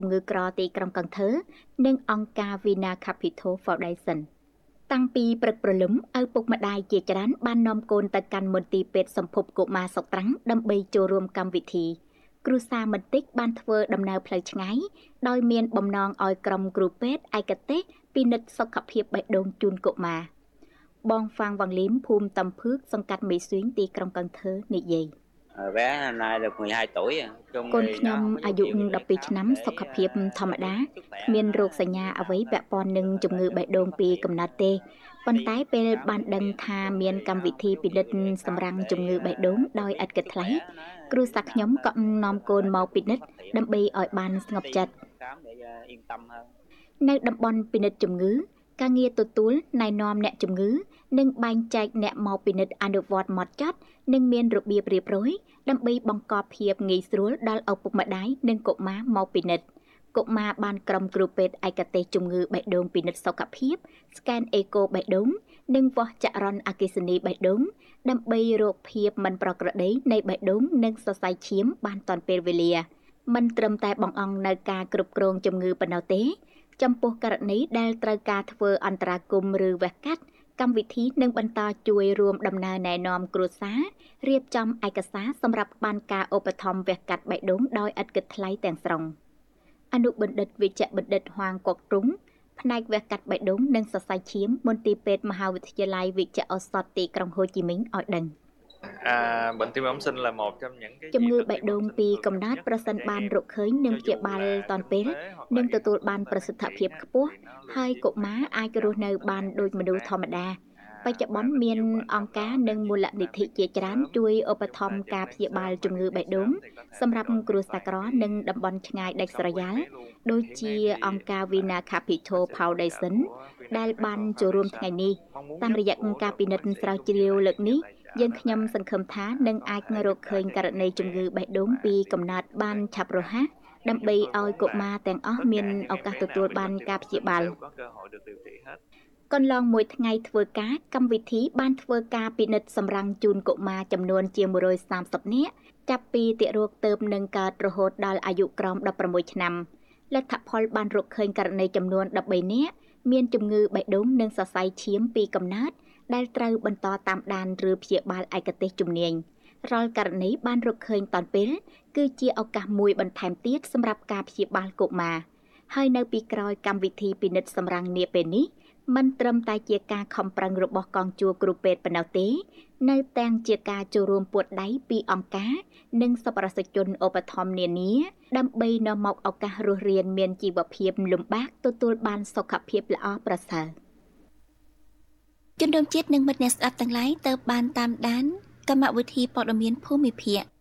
ngư cro tì trong cần thơ nâng Onka Vina Capital Foundation. Tăng pi bật bờ lúm ở bục mặt đài chia chán ban nom côn tại căn một tì pet sầm phục của ma sọc trắng đâm bay cho rùm cam vị thị. Cru sa mật tích ban thơ đầm nào plei ngái đôi miền bầm non oi crom grupet ai cật tết pinit sọc khập hiệp bạch đồn chun của ma. Bong phang vàng liếm phum tầm phước song cắt mỹ xuyến tì trong cần thơ nị gì. Bé nay được 12 tuổi rồi. កូនខ្ញុំអាយុ12ឆ្នាំសុខភាពធម្មតាគ្មានរោគសញ្ញាអ្វីពាក់ព័ន្ធនឹងជំងឺបេះដូងពីកំណត់ទេប៉ុន្តែពេលបានដឹងថាមានកម្មវិធីពិនិត្យសម្រាំងជំងឺបេះដូងដោយឥតគិតថ្លៃគ្រូសាស្ត្រខ្ញុំក៏នាំកូនមកពិនិត្យដើម្បីឲ្យបានស្ងប់ចិត្តនៅតំបន់ពិនិត្យជំងឺការងារទទួលណែនាំអ្នកជំងឺនិងបែងចែកអ្នកមកពិនិត្យអនុវត្តម៉ត់ចត់និងមានរបៀបរៀបរយដើម្បីបង្កភាពងាយស្រួលដល់ឪពុកម្ដាយនិងកុមារមកពិនិត្យកុមារបានក្រុមគ្រូពេទ្យឯកទេសជំងឺបេះដូងពិនិត្យសុខភាពស្កែនអេកូបេះដូងនិងវាស់ចរន្តអគ្គិសនីបេះដូងដើម្បីរកភាពមិនប្រក្រតីនៃបេះដូងនិងសរសៃឈាមបានទាន់ពេលវេលាមិនត្រឹមតែបង្អង់នៅការគ្រប់គ្រងជំងឺប៉ុណ្ណោះទេចំពោះករណីដែលត្រូវការធ្វើអន្តរាគមន៍ឬវះកាត់កម្មវិធីនឹងបន្តជួយរួមដំណើរណែនាំគ្រួសាររៀបចំឯកសារសម្រាប់បានការឧបត្ថម្ភវះកាត់បេះដូងដោយឥតគិតថ្លៃទាំងស្រុងអនុបណ្ឌិតវិជ្ជបណ្ឌិតហួងកុកទ្រុងផ្នែកវះកាត់បេះដូងនិងសរសៃឈាមមន្ទីរពេទ្យមហាវិទ្យាល័យវិជ្ជាឱសថទីក្រុងហូជីមីញឲ្យដឹង bệnh tim bẩm sinh là một trong những cái ជំងឺបេះដូងពីកំណើតប្រសិនបានរកឃើញនិងព្យាបាលទាន់ពេលនិងទទួលបានប្រសិទ្ធភាពខ្ពស់ហើយកុមារអាចរស់នៅបានដូចមនុស្សធម្មតាបច្ចុប្បន្នមានអង្គការនិងមូលនិធិជាច្រើនជួយឧបត្ថម្ភការព្យាបាលជំងឺបេះដូងសម្រាប់គ្រួសារក្រនិងតំបន់ឆ្ងាយដាច់ស្រយាលដូចជាអង្គការ Vina Capital Foundation ដែលបានចូលរួមថ្ងៃនេះតាមរយៈការពិនិត្យស្រាវជ្រាវលើកនេះយើងខ្ញុំសង្ឃឹមថានឹងអាចរកឃើញករណីជំងឺបេះដូងពីកំណើតបានឆាប់រហ័សដើម្បីឲ្យកុមារទាំងអស់មានឱកាសទទួលបានការព្យាបាលកន្លងមួយថ្ងៃធ្វើការកម្មវិធីបានធ្វើការពិនិត្យសម្រាំងជូនកុមារចំនួនជា130នាក់ចាប់ពីទាក់រោគទៅនឹងកើតរហូតដល់អាយុក្រោម16ឆ្នាំលទ្ធផលបានរកឃើញករណីចំនួន13នាក់មានជំងឺបេះដូងនិងសរសៃឈាមពីកំណើតដែលត្រូវបន្តតាមដានឬព្យាបាលឯកទេសជំនាញរាល់ករណីបានរកឃើញតាន់ពេលគឺជាឱកាសមួយបន្ថែមទៀតសម្រាប់ការព្យាបាលកុមារហើយនៅពីក្រោយកម្មវិធីពិនិត្យសម្រាំងនាពេលនេះមិនត្រឹមតែជាការខំប្រឹងរបស់កងជួរគ្រូពេទ្យប៉ុណ្ណោះទេនៅទាំងជាការចូលរួមពួតដៃពីអង្គការនិងសប្បុរសជនឧបត្ថម្ភនានាដើម្បីនាំមកឱកាសរស់រានមានជីវភាពលំបាកទទួលបានសុខភាពល្អប្រសើរជនរួមជាតិនិងមិត្តអ្នកស្ដាប់ទាំងឡាយទៅបានតាមដានកម្មវិធីព័ត៌មានភូមិភាគ